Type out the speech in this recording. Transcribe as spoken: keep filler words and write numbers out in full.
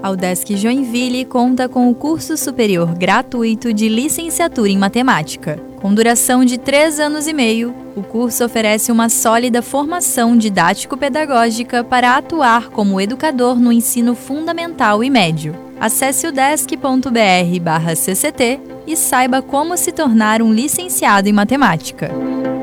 A UDESC Joinville conta com o curso superior gratuito de licenciatura em matemática. Com duração de três anos e meio, o curso oferece uma sólida formação didático-pedagógica para atuar como educador no ensino fundamental e médio. Acesse udesc ponto br barra cct e saiba como se tornar um licenciado em matemática.